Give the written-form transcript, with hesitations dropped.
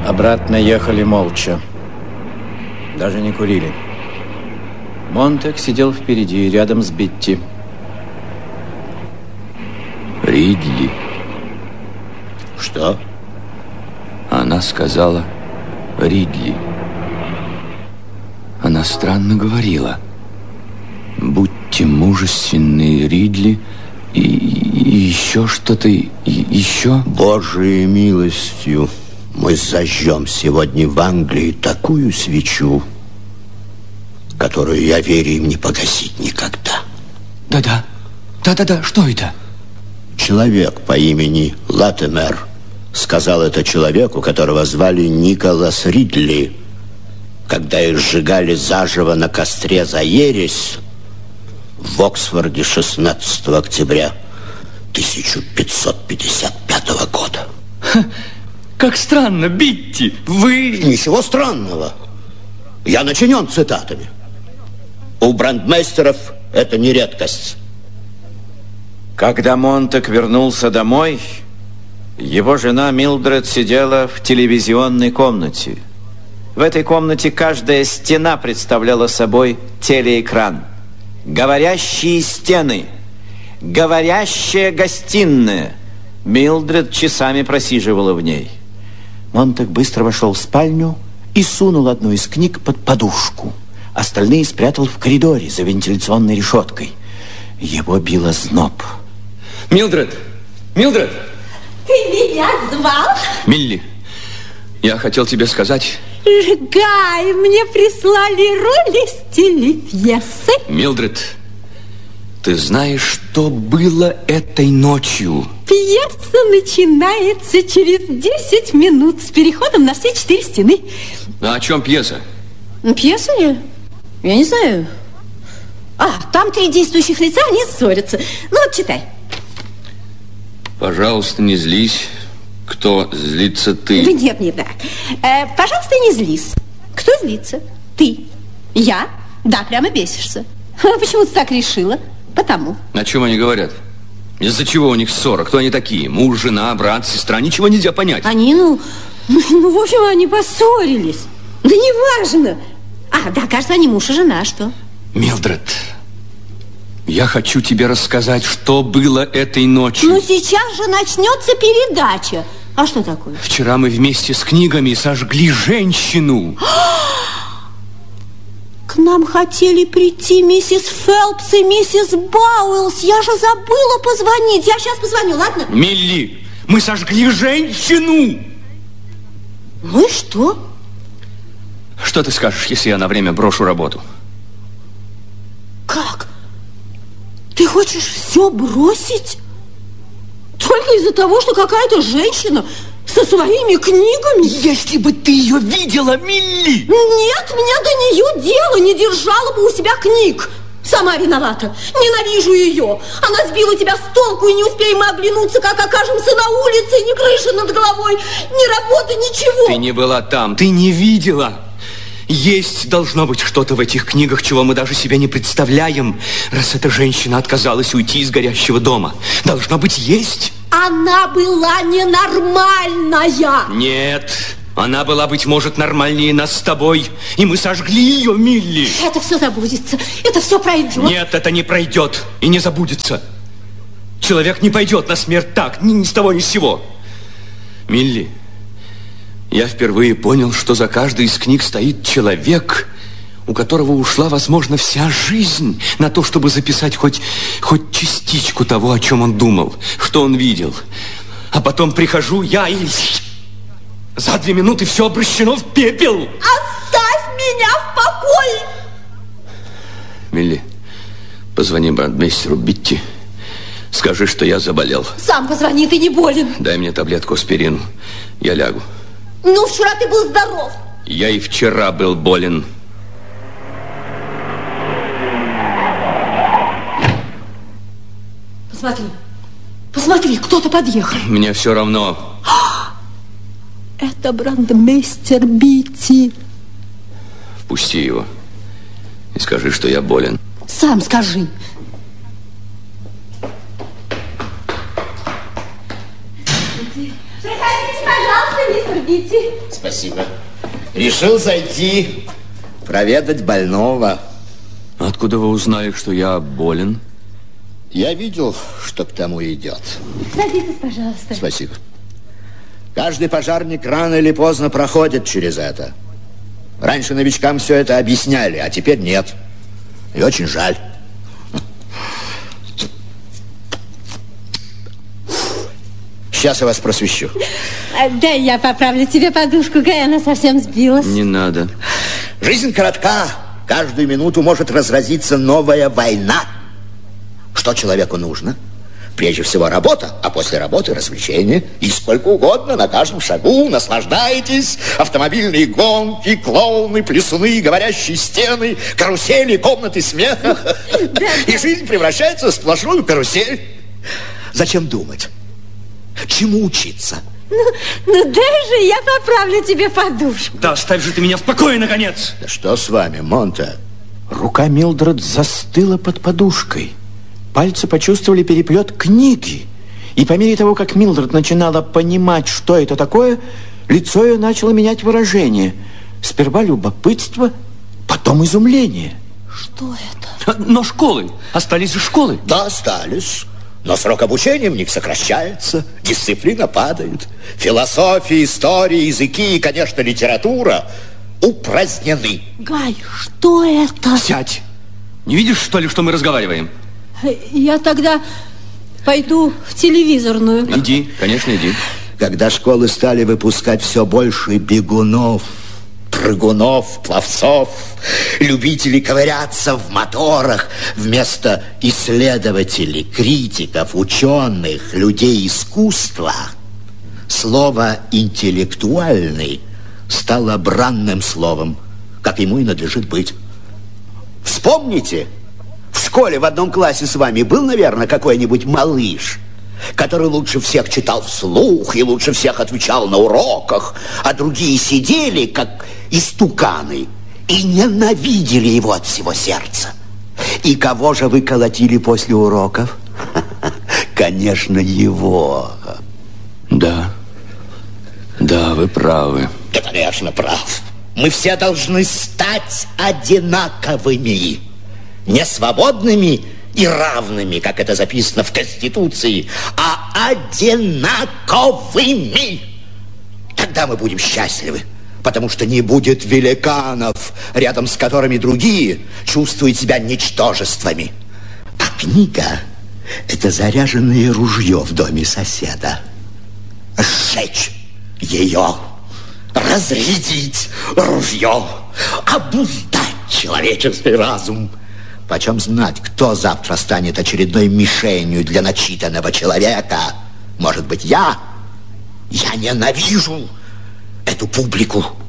Обратно ехали молча. Даже не курили. Монтек сидел впереди, рядом с Битти. Ридли. Что? Она сказала Ридли. Она странно говорила. Будьте мужественны, Ридли. И еще что-то, еще. Божией милостью мы зажжем сегодня в Англии такую свечу, которую, я верю, им не погасить никогда. Да-да, что это? Человек по имени Латимер сказал это человеку, которого звали Николас Ридли, когда их сжигали заживо на костре за ересь в Оксфорде 16 октября 1555 года. Как странно, Битти, вы... Ничего странного. Я начинен цитатами. У брандмейстеров это не редкость. Когда Монтек вернулся домой, его жена Милдред сидела в телевизионной комнате. В этой комнате каждая стена представляла собой телеэкран. Говорящие стены, говорящая гостиная. Милдред часами просиживала в ней. Монтек быстро вошел в спальню и сунул одну из книг под подушку. Остальные спрятал в коридоре за вентиляционной решеткой. Его било зноб. Милдред! Милдред! Ты меня звал? Милли, я хотел тебе сказать... Гай, мне прислали роли с телепьесы. Милдред, ты знаешь, что было этой ночью? Пьеса начинается через 10 минут с переходом на все 4 стены. А о чем пьеса? Пьеса? Я не знаю. Там 3 действующих лица, они ссорятся. Ну вот, читай. Пожалуйста, не злись. Кто злится, ты? Да нет. Пожалуйста, не злись. Кто злится? Ты. Я? Да, прямо бесишься. Почему ты так решила? Потому. О чем они говорят? Из-за чего у них ссора? Кто они такие? Муж, жена, брат, сестра? Ничего нельзя понять. Они, в общем, они поссорились. Да неважно. Да, кажется, они муж и жена, что? Милдред, я хочу тебе рассказать, что было этой ночью. Сейчас же начнется передача. А что такое? Вчера мы вместе с книгами сожгли женщину. К нам хотели прийти миссис Фелпс и миссис Бауэллс. Я же забыла позвонить. Я сейчас позвоню, ладно? Милли, мы сожгли женщину. Ну и что? Что ты скажешь, если я на время брошу работу? Как? Ты хочешь все бросить? Только из-за того, что какая-то женщина со своими книгами? Если бы ты ее видела, Милли! Нет, мне до нее дела, не держала бы у себя книг. Сама виновата. Ненавижу ее. Она сбила тебя с толку, и не успеем мы оглянуться, как окажемся на улице, ни крыши над головой, ни работы, ничего. Ты не была там, ты не видела. Есть должно быть что-то в этих книгах, чего мы даже себе не представляем, раз эта женщина отказалась уйти из горящего дома. Должно быть, есть. Она была ненормальная. Нет, она была, быть может, нормальнее нас с тобой, и мы сожгли ее, Милли. Это все забудется, это все пройдет. Нет, это не пройдет и не забудется. Человек не пойдет на смерть так, ни с того, ни с сего. Милли, я впервые понял, что за каждой из книг стоит человек, у которого ушла, возможно, вся жизнь на то, чтобы записать хоть частичку того, о чем он думал, что он видел. А потом прихожу я, и за 2 минуты все обращено в пепел. Оставь меня в покое! Милли, позвони брандмейстеру Битти. Скажи, что я заболел. Сам позвони, ты не болен. Дай мне таблетку аспирину, я лягу. Ну, вчера ты был здоров. Я и вчера был болен. Посмотри, кто-то подъехал. Мне все равно. Это брандмейстер Битти. Впусти его и скажи, что я болен. Сам скажи. Приходи! Сядьте, пожалуйста, мистер Битти. Спасибо. Решил зайти, проведать больного. Откуда вы узнали, что я болен? Я видел, что к тому идет. Садитесь, пожалуйста. Спасибо. Каждый пожарник рано или поздно проходит через это. Раньше новичкам все это объясняли, а теперь нет. И очень жаль. Сейчас я вас просвещу. Дай я поправлю тебе подушку, Гай, она совсем сбилась. Не надо. Жизнь коротка. Каждую минуту может разразиться новая война. Что человеку нужно? Прежде всего работа, а после работы развлечения. И сколько угодно на каждом шагу наслаждайтесь. Автомобильные гонки, клоуны, плясуны, говорящие стены, карусели, комнаты смеха. И жизнь превращается в сплошную карусель. Зачем думать? Чему учиться? Ну дай же я поправлю тебе подушку. Да оставь же ты меня в покое, наконец. Да что с вами, Монте? Рука Милдред застыла под подушкой. Пальцы почувствовали переплет книги. И по мере того, как Милдред начинала понимать, что это такое, лицо ее начало менять выражение. Сперва любопытство, потом изумление. Что это? Но школы. Остались же школы. Да, остались. Но срок обучения в них сокращается, дисциплина падает. Философия, история, языки и, конечно, литература упразднены. Гай, что это? Сядь. Не видишь, что ли, что мы разговариваем? Я тогда пойду в телевизорную. Иди, конечно, иди. Когда школы стали выпускать все больше бегунов, прыгунов, пловцов, любителей ковыряться в моторах, вместо исследователей, критиков, ученых, людей искусства, слово «интеллектуальный» стало бранным словом, как ему и надлежит быть. Вспомните, в школе в одном классе с вами был, наверное, какой-нибудь малыш, который лучше всех читал вслух и лучше всех отвечал на уроках, а другие сидели, как истуканы, и ненавидели его от всего сердца. И кого же вы колотили после уроков? Конечно, его. Да, вы правы. Да, конечно, прав. Мы все должны стать одинаковыми, не свободными и равными, как это записано в Конституции, а одинаковыми. Тогда мы будем счастливы, потому что не будет великанов, рядом с которыми другие чувствуют себя ничтожествами. А книга – это заряженное ружье в доме соседа. Сжечь ее, разрядить ружье, обуздать человеческий разум. Почем знать, кто завтра станет очередной мишенью для начитанного человека? Может быть, я? Я ненавижу эту публику.